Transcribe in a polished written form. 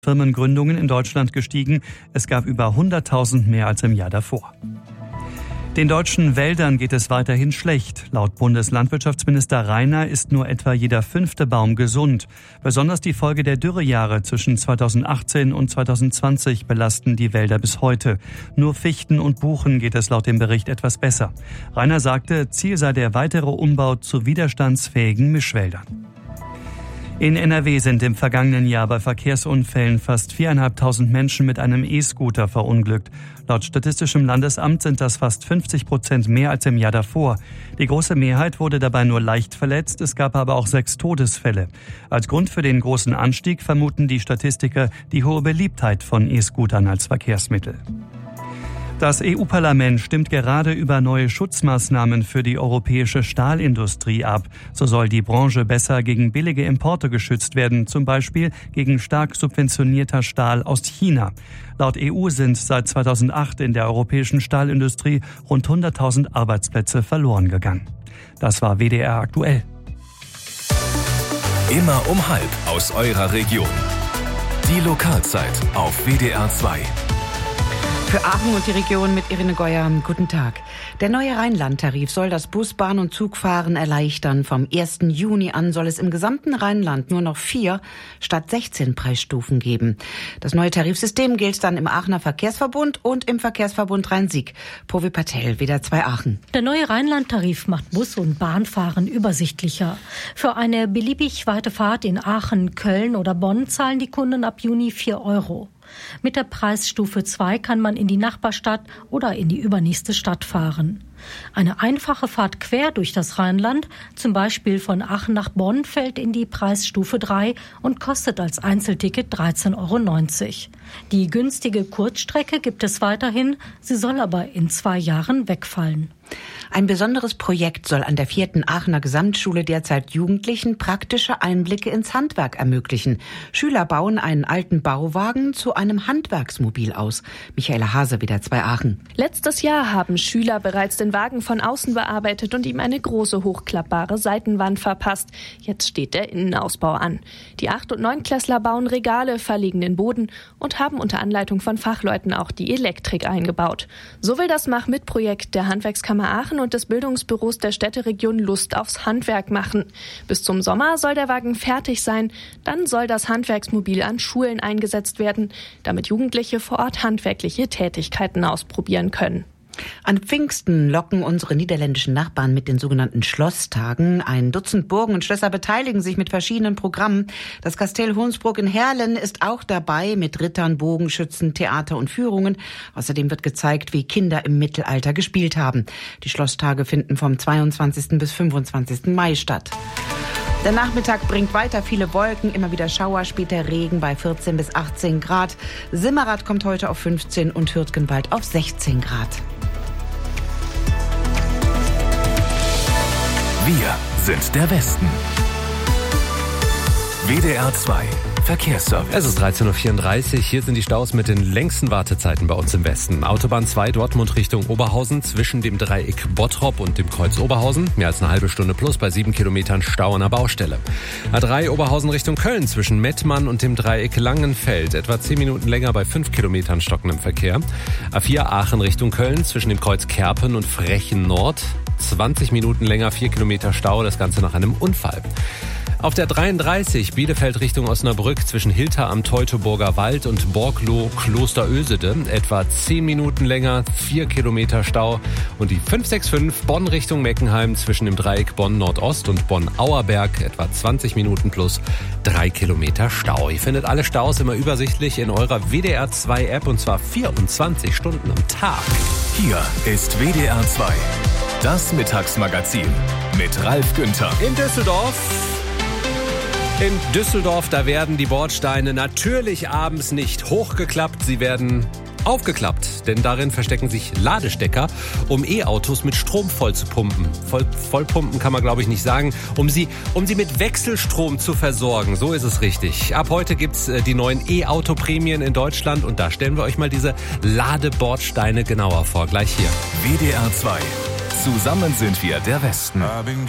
Firmengründungen in Deutschland gestiegen. Es gab über 100.000 mehr als im Jahr davor. Den deutschen Wäldern geht es weiterhin schlecht. Laut Bundeslandwirtschaftsminister Rainer ist nur etwa jeder 5. Baum gesund. Besonders die Folge der Dürrejahre zwischen 2018 und 2020 belasten die Wälder bis heute. Nur Fichten und Buchen geht es laut dem Bericht etwas besser. Rainer sagte, Ziel sei der weitere Umbau zu widerstandsfähigen Mischwäldern. In NRW sind im vergangenen Jahr bei Verkehrsunfällen fast 4.500 Menschen mit einem E-Scooter verunglückt. Laut Statistischem Landesamt sind das fast 50% mehr als im Jahr davor. Die große Mehrheit wurde dabei nur leicht verletzt, es gab aber auch 6 Todesfälle. Als Grund für den großen Anstieg vermuten die Statistiker die hohe Beliebtheit von E-Scootern als Verkehrsmittel. Das EU-Parlament stimmt gerade über neue Schutzmaßnahmen für die europäische Stahlindustrie ab. So soll die Branche besser gegen billige Importe geschützt werden, zum Beispiel gegen stark subventionierter Stahl aus China. Laut EU sind seit 2008 in der europäischen Stahlindustrie rund 100.000 Arbeitsplätze verloren gegangen. Das war WDR aktuell. Immer um 12 aus eurer Region. Die Lokalzeit auf WDR 2. Für Aachen und die Region mit Irene Geuer. Guten Tag. Der neue Rheinland-Tarif soll das Bus-, Bahn- und Zugfahren erleichtern. Vom 1. Juni an soll es im gesamten Rheinland nur noch 4 statt 16 Preisstufen geben. Das neue Tarifsystem gilt dann im Aachener Verkehrsverbund und im Verkehrsverbund Rhein-Sieg. Povi Patel, WDR 2 Aachen. Der neue Rheinland-Tarif macht Bus- und Bahnfahren übersichtlicher. Für eine beliebig weite Fahrt in Aachen, Köln oder Bonn zahlen die Kunden ab Juni 4 €. Mit der Preisstufe 2 kann man in die Nachbarstadt oder in die übernächste Stadt fahren. Eine einfache Fahrt quer durch das Rheinland, zum Beispiel von Aachen nach Bonn, fällt in die Preisstufe 3 und kostet als Einzelticket 13,90 €. Die günstige Kurzstrecke gibt es weiterhin, sie soll aber in 2 Jahren wegfallen. Ein besonderes Projekt soll an der 4. Aachener Gesamtschule derzeit Jugendlichen praktische Einblicke ins Handwerk ermöglichen. Schüler bauen einen alten Bauwagen zu einem Handwerksmobil aus. Michaela Hase, WDR 2 Aachen. Letztes Jahr haben Schüler bereits den Wagen von außen bearbeitet und ihm eine große hochklappbare Seitenwand verpasst. Jetzt steht der Innenausbau an. Die 8- und 9-Klässler bauen Regale, verlegen den Boden und haben unter Anleitung von Fachleuten auch die Elektrik eingebaut. So will das Mach-mit-Projekt der Handwerkskammer Aachen und des Bildungsbüros der Städteregion Lust aufs Handwerk machen. Bis zum Sommer soll der Wagen fertig sein. Dann soll das Handwerksmobil an Schulen eingesetzt werden, damit Jugendliche vor Ort handwerkliche Tätigkeiten ausprobieren können. An Pfingsten locken unsere niederländischen Nachbarn mit den sogenannten Schlosstagen. Ein Dutzend Burgen und Schlösser beteiligen sich mit verschiedenen Programmen. Das Kastell Hoensbroek in Heerlen ist auch dabei mit Rittern, Bogenschützen, Theater und Führungen. Außerdem wird gezeigt, wie Kinder im Mittelalter gespielt haben. Die Schlosstage finden vom 22. bis 25. Mai statt. Der Nachmittag bringt weiter viele Wolken, immer wieder Schauer, später Regen bei 14 bis 18 Grad. Simmerath kommt heute auf 15 und Hürtgenwald auf 16 Grad. Wir sind der Westen. WDR 2 Verkehrsservice. Es ist 13:34 Uhr. Hier sind die Staus mit den längsten Wartezeiten bei uns im Westen. Autobahn 2 Dortmund Richtung Oberhausen zwischen dem Dreieck Bottrop und dem Kreuz Oberhausen. Mehr als eine halbe Stunde plus bei 7 Kilometern Stau an der Baustelle. A3 Oberhausen Richtung Köln zwischen Mettmann und dem Dreieck Langenfeld. Etwa 10 Minuten länger bei 5 Kilometern stockendem Verkehr. A4 Aachen Richtung Köln zwischen dem Kreuz Kerpen und Frechen Nord. 20 Minuten länger, 4 Kilometer Stau, das Ganze nach einem Unfall. Auf der 33 Bielefeld Richtung Osnabrück zwischen Hilter am Teutoburger Wald und Borgloh Klosterösede. Etwa 10 Minuten länger, 4 Kilometer Stau. Und die 565 Bonn Richtung Meckenheim zwischen dem Dreieck Bonn Nordost und Bonn Auerberg. Etwa 20 Minuten plus 3 Kilometer Stau. Ihr findet alle Staus immer übersichtlich in eurer WDR 2 App und zwar 24 Stunden am Tag. Hier ist WDR 2. Das Mittagsmagazin mit Ralf Günther. In Düsseldorf, da werden die Bordsteine natürlich abends nicht hochgeklappt, sie werden aufgeklappt. Denn darin verstecken sich Ladestecker, um E-Autos mit Strom voll zu pumpen. Vollpumpen kann man, glaube ich, nicht sagen. Um sie mit Wechselstrom zu versorgen. So ist es richtig. Ab heute gibt's die neuen E-Auto-Prämien in Deutschland. Und da stellen wir euch mal diese Ladebordsteine genauer vor. Gleich hier. WDR 2. Zusammen sind wir der Westen.